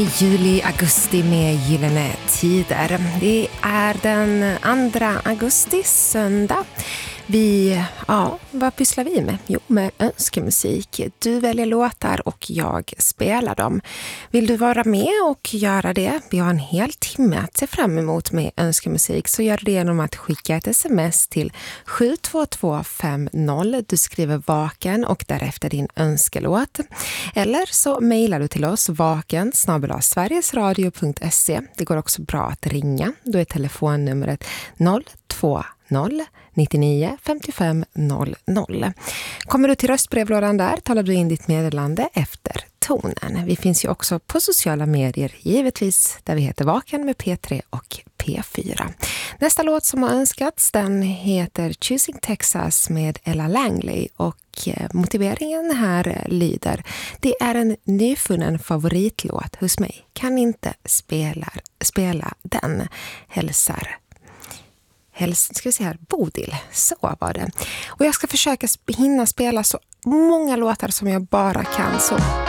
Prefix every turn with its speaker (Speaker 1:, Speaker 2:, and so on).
Speaker 1: Juli, augusti med gyllene tider. Det är den 2 augusti, söndag. Vad pysslar vi med? Jo, med önskemusik. Du väljer låtar och jag spelar dem. Vill du vara med och göra det? Vi har en hel timme att se fram emot med önskemusik, så gör det genom att skicka ett sms till 72250. Du skriver vaken och därefter din önskelåt. Eller så mejlar du till oss vaken@sverigesradio.se. Det går också bra att ringa. Då är telefonnumret 020 99 55 00. Kommer du till röstbrevlådan där talar du in ditt meddelande efter tonen. Vi finns ju också på sociala medier, givetvis, där vi heter Vaken med P3 och P4. Nästa låt som har önskats, den heter Choosing Texas med Ella Langley, och motiveringen här lyder: det är en nyfunnen favoritlåt hos mig. Kan inte spela den. Hälsar ska vi se här, Bodil. Så var det. Och jag ska försöka hinna spela så många låtar som jag bara kan. Så